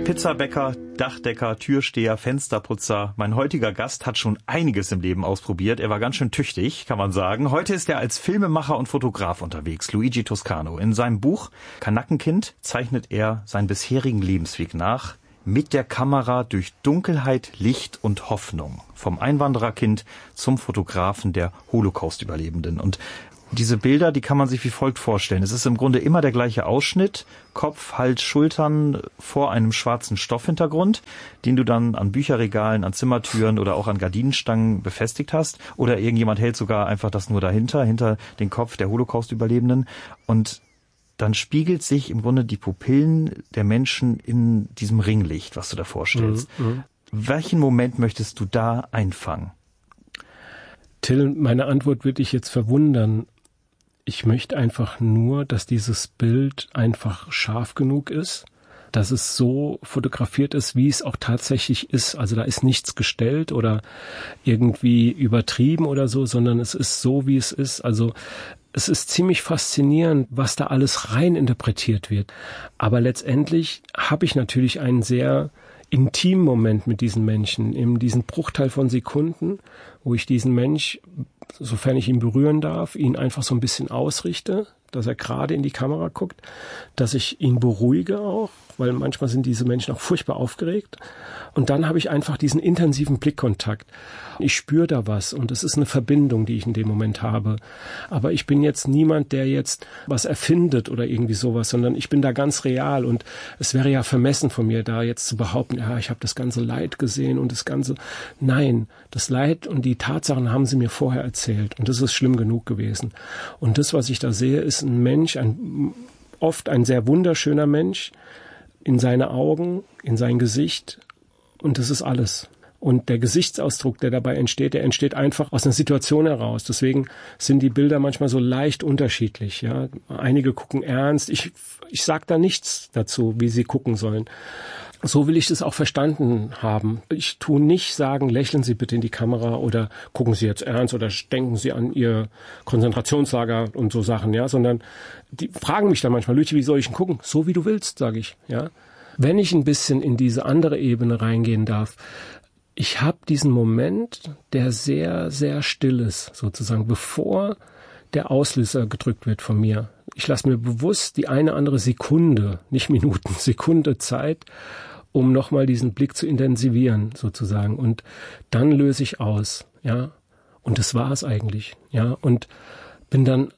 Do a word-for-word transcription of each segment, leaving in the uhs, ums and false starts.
Pizzabäcker, Dachdecker, Türsteher, Fensterputzer. Mein heutiger Gast hat schon einiges im Leben ausprobiert. Er war ganz schön tüchtig, kann man sagen. Heute ist er als Filmemacher und Fotograf unterwegs, Luigi Toscano. In seinem Buch Kanackenkind zeichnet er seinen bisherigen Lebensweg nach. Mit der Kamera durch Dunkelheit, Licht und Hoffnung. Vom Einwandererkind zum Fotografen der Holocaust-Überlebenden. Und diese Bilder, die kann man sich wie folgt vorstellen. Es ist im Grunde immer der gleiche Ausschnitt. Kopf, Hals, Schultern vor einem schwarzen Stoffhintergrund, den du dann an Bücherregalen, an Zimmertüren oder auch an Gardinenstangen befestigt hast. Oder irgendjemand hält sogar einfach das nur dahinter, hinter den Kopf der Holocaust-Überlebenden. Und dann spiegelt sich im Grunde die Pupillen der Menschen in diesem Ringlicht, was du da vorstellst. Mhm. Welchen Moment möchtest du da einfangen? Till, meine Antwort wird dich jetzt verwundern. Ich möchte einfach nur, dass dieses Bild einfach scharf genug ist, dass es so fotografiert ist, wie es auch tatsächlich ist. Also da ist nichts gestellt oder irgendwie übertrieben oder so, sondern es ist so, wie es ist. Also es ist ziemlich faszinierend, was da alles rein interpretiert wird. Aber letztendlich habe ich natürlich einen sehr intimen Moment mit diesen Menschen, in diesen Bruchteil von Sekunden, wo ich diesen Mensch, sofern ich ihn berühren darf, ihn einfach so ein bisschen ausrichte, dass er gerade in die Kamera guckt, dass ich ihn beruhige auch, weil manchmal sind diese Menschen auch furchtbar aufgeregt. Und dann habe ich einfach diesen intensiven Blickkontakt. Ich spüre da was und es ist eine Verbindung, die ich in dem Moment habe. Aber ich bin jetzt niemand, der jetzt was erfindet oder irgendwie sowas, sondern ich bin da ganz real. Und es wäre ja vermessen von mir, da jetzt zu behaupten, ja, ich habe das ganze Leid gesehen und das ganze... Nein, das Leid und die Tatsachen haben sie mir vorher erzählt. Und das ist schlimm genug gewesen. Und das, was ich da sehe, ist ein Mensch, ein, oft ein sehr wunderschöner Mensch, in seine Augen, in sein Gesicht, und das ist alles. Und der Gesichtsausdruck, der dabei entsteht, der entsteht einfach aus einer Situation heraus. Deswegen sind die Bilder manchmal so leicht unterschiedlich. Ja, einige gucken ernst. Ich, ich sage da nichts dazu, wie sie gucken sollen. So will ich das auch verstanden haben. Ich tue nicht sagen, lächeln Sie bitte in die Kamera oder gucken Sie jetzt ernst oder denken Sie an Ihr Konzentrationslager und so Sachen, ja, sondern die fragen mich dann manchmal, Luigi, wie soll ich denn gucken? So wie du willst, sage ich, ja. Wenn ich ein bisschen in diese andere Ebene reingehen darf, ich habe diesen Moment, der sehr, sehr still ist, sozusagen, bevor der Auslöser gedrückt wird von mir. Ich lasse mir bewusst die eine andere Sekunde, nicht Minuten, Sekunde Zeit, um nochmal diesen Blick zu intensivieren, sozusagen. Und dann löse ich aus, ja. Und das war es eigentlich, ja. Und bin dann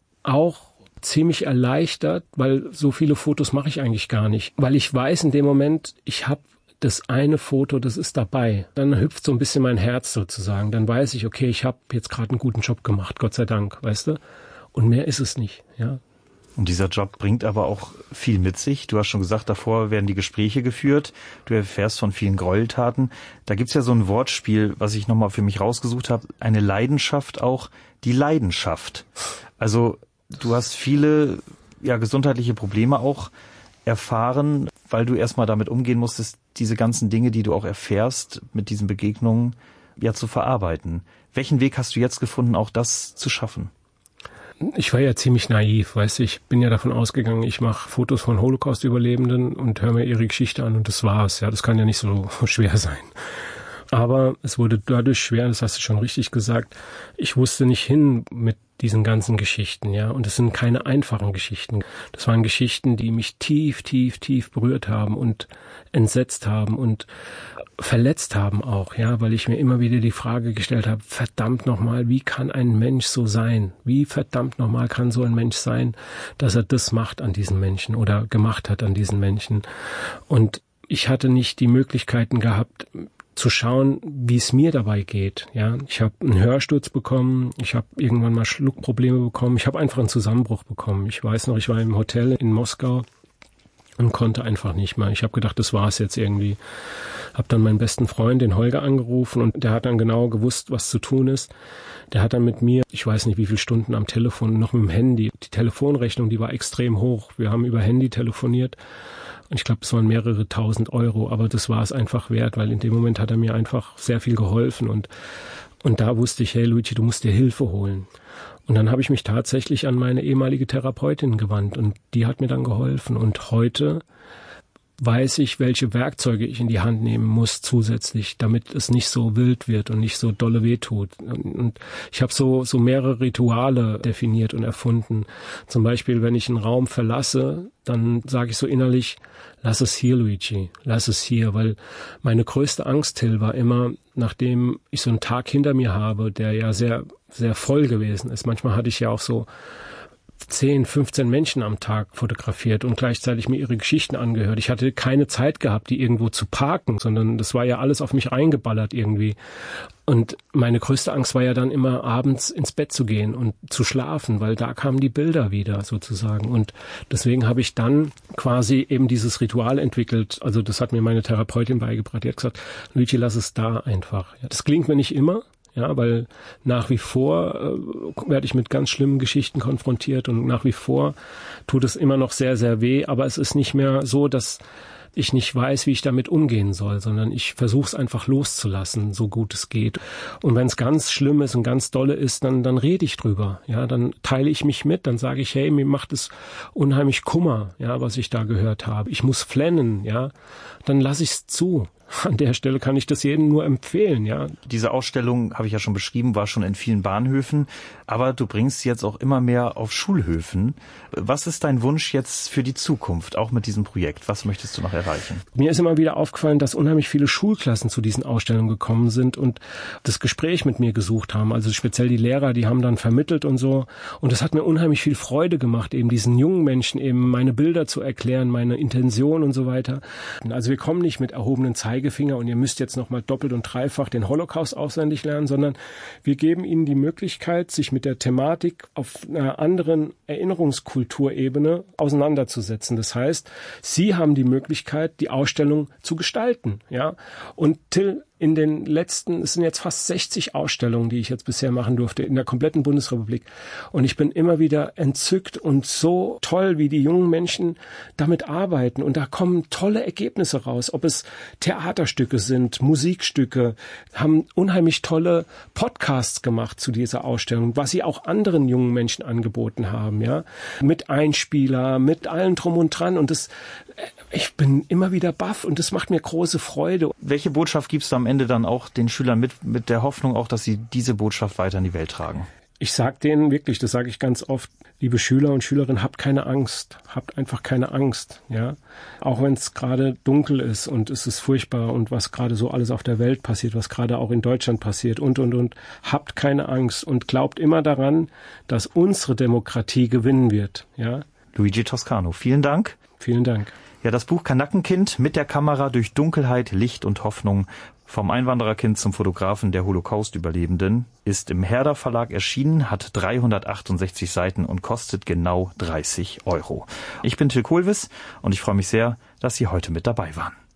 auch ziemlich erleichtert, weil so viele Fotos mache ich eigentlich gar nicht. Weil ich weiß in dem Moment, ich habe das eine Foto, das ist dabei. Dann hüpft so ein bisschen mein Herz sozusagen. Dann weiß ich, okay, ich habe jetzt gerade einen guten Job gemacht, Gott sei Dank, weißt du. Und mehr ist es nicht, ja. Und dieser Job bringt aber auch viel mit sich. Du hast schon gesagt, davor werden die Gespräche geführt. Du erfährst von vielen Gräueltaten. Da gibt's ja so ein Wortspiel, was ich nochmal für mich rausgesucht habe. Eine Leidenschaft auch, die Leidenschaft. Also du hast viele ja gesundheitliche Probleme auch erfahren, weil du erstmal damit umgehen musstest, diese ganzen Dinge, die du auch erfährst, mit diesen Begegnungen ja zu verarbeiten. Welchen Weg hast du jetzt gefunden, auch das zu schaffen? Ich war ja ziemlich naiv, weißt du, ich bin ja davon ausgegangen, ich mache Fotos von Holocaust-Überlebenden und höre mir ihre Geschichte an und das war's. Ja, das kann ja nicht so schwer sein. Aber es wurde dadurch schwer, das hast du schon richtig gesagt, ich wusste nicht hin mit diesen ganzen Geschichten, ja, und es sind keine einfachen Geschichten. Das waren Geschichten, die mich tief, tief, tief berührt haben und entsetzt haben und verletzt haben auch, ja, weil ich mir immer wieder die Frage gestellt habe, verdammt nochmal, wie kann ein Mensch so sein? Wie verdammt nochmal kann so ein Mensch sein, dass er das macht an diesen Menschen oder gemacht hat an diesen Menschen? Und ich hatte nicht die Möglichkeiten gehabt, zu schauen, wie es mir dabei geht. Ja, ich habe einen Hörsturz bekommen, ich habe irgendwann mal Schluckprobleme bekommen, ich habe einfach einen Zusammenbruch bekommen. Ich weiß noch, ich war im Hotel in Moskau und konnte einfach nicht mehr. Ich habe gedacht, das war's jetzt irgendwie. Habe dann meinen besten Freund, den Holger, angerufen und der hat dann genau gewusst, was zu tun ist. Der hat dann mit mir, ich weiß nicht wie viele Stunden am Telefon, noch mit dem Handy. Die Telefonrechnung, die war extrem hoch. Wir haben über Handy telefoniert. Und ich glaube, es waren mehrere tausend Euro, aber das war es einfach wert, weil in dem Moment hat er mir einfach sehr viel geholfen und und da wusste ich, hey Luigi, du musst dir Hilfe holen. Und dann habe ich mich tatsächlich an meine ehemalige Therapeutin gewandt und die hat mir dann geholfen. Und heute weiß ich, welche Werkzeuge ich in die Hand nehmen muss zusätzlich, damit es nicht so wild wird und nicht so dolle wehtut. Und ich habe so so mehrere Rituale definiert und erfunden. Zum Beispiel, wenn ich einen Raum verlasse, dann sage ich so innerlich, lass es hier, Luigi, lass es hier, weil meine größte Angst, Till, war immer, nachdem ich so einen Tag hinter mir habe, der ja sehr, sehr voll gewesen ist. Manchmal hatte ich ja auch so zehn, fünfzehn Menschen am Tag fotografiert und gleichzeitig mir ihre Geschichten angehört. Ich hatte keine Zeit gehabt, die irgendwo zu parken, sondern das war ja alles auf mich eingeballert irgendwie. Und meine größte Angst war ja dann immer, abends ins Bett zu gehen und zu schlafen, weil da kamen die Bilder wieder sozusagen. Und deswegen habe ich dann quasi eben dieses Ritual entwickelt. Also das hat mir meine Therapeutin beigebracht. Die hat gesagt, Luigi, lass es da einfach. Das klingt mir nicht immer. Ja, weil nach wie vor äh, werde ich mit ganz schlimmen Geschichten konfrontiert und nach wie vor tut es immer noch sehr, sehr weh. Aber es ist nicht mehr so, dass ich nicht weiß, wie ich damit umgehen soll, sondern ich versuche es einfach loszulassen, so gut es geht. Und wenn es ganz schlimm ist und ganz dolle ist, dann dann rede ich drüber. Ja, dann teile ich mich mit, dann sage ich, hey, mir macht es unheimlich Kummer, ja, was ich da gehört habe. Ich muss flennen, ja, dann lasse ich es zu. An der Stelle kann ich das jedem nur empfehlen, ja. Diese Ausstellung, habe ich ja schon beschrieben, war schon in vielen Bahnhöfen, aber du bringst sie jetzt auch immer mehr auf Schulhöfen. Was ist dein Wunsch jetzt für die Zukunft, auch mit diesem Projekt? Was möchtest du noch erreichen? Mir ist immer wieder aufgefallen, dass unheimlich viele Schulklassen zu diesen Ausstellungen gekommen sind und das Gespräch mit mir gesucht haben. Also speziell die Lehrer, die haben dann vermittelt und so. Und das hat mir unheimlich viel Freude gemacht, eben diesen jungen Menschen eben meine Bilder zu erklären, meine Intention und so weiter. Also wir kommen nicht mit erhobenen Zeigefinger und ihr müsst jetzt nochmal doppelt und dreifach den Holocaust auswendig lernen, sondern wir geben ihnen die Möglichkeit, sich mit der Thematik auf einer anderen Erinnerungskulturebene auseinanderzusetzen. Das heißt, sie haben die Möglichkeit, die Ausstellung zu gestalten, ja. Und Till, in den letzten, es sind jetzt fast sechzig Ausstellungen, die ich jetzt bisher machen durfte, in der kompletten Bundesrepublik. Und ich bin immer wieder entzückt und so toll, wie die jungen Menschen damit arbeiten. Und da kommen tolle Ergebnisse raus. Ob es Theaterstücke sind, Musikstücke, haben unheimlich tolle Podcasts gemacht zu dieser Ausstellung, was sie auch anderen jungen Menschen angeboten haben, ja. Mit Einspieler, mit allem drum und dran. Und das, ich bin immer wieder baff und das macht mir große Freude. Welche Botschaft gibst du am Ende dann auch den Schülern mit, mit der Hoffnung auch, dass sie diese Botschaft weiter in die Welt tragen? Ich sage denen wirklich, das sage ich ganz oft, liebe Schüler und Schülerinnen, habt keine Angst, habt einfach keine Angst, ja. Auch wenn es gerade dunkel ist und es ist furchtbar und was gerade so alles auf der Welt passiert, was gerade auch in Deutschland passiert und, und, und, habt keine Angst und glaubt immer daran, dass unsere Demokratie gewinnen wird, ja. Luigi Toscano, vielen Dank. Vielen Dank. Ja, das Buch Kanackenkind mit der Kamera durch Dunkelheit, Licht und Hoffnung vom Einwandererkind zum Fotografen der Holocaust-Überlebenden ist im Herder Verlag erschienen, hat dreihundertachtundsechzig Seiten und kostet genau dreißig Euro. Ich bin Till Kohlwiss und ich freue mich sehr, dass Sie heute mit dabei waren.